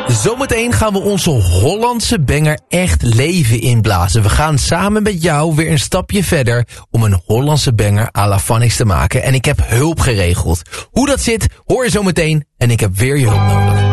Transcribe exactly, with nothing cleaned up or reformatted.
Zometeen gaan we onze Hollandse banger echt leven inblazen. We gaan samen met jou weer een stapje verder om een Hollandse banger à la Phonics te maken. En ik heb hulp geregeld. Hoe dat zit, hoor je zometeen. En ik heb weer je hulp nodig.